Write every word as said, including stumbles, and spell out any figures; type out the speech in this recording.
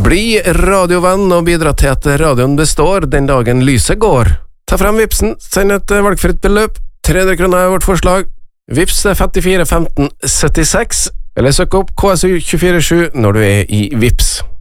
Bli radiovenn og bidra til at radioen består den dagen lyset går. Ta frem Vipsen, send et valgfritt beløp. tre hundre kroner er vårt forslag. Vips er femtifire femten syttiseks, eller søk opp K S U to fire sju når du er i Vips.